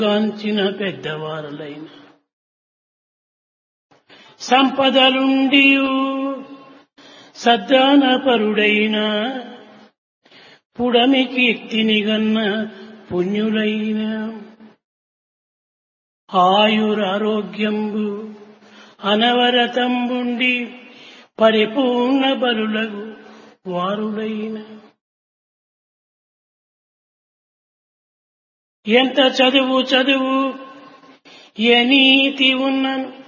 గాంచిన పెద్దవారులైన సంపదలుండి సద్దానపరుడైన పుడమి కీర్తినిగన్న పుణ్యులైన ఆయురారోగ్యంబు అనవరతంబుండి పరిపూర్ణ బలులగు వారులైన ఎంత చదువు ఏ నీతి ఉన్నను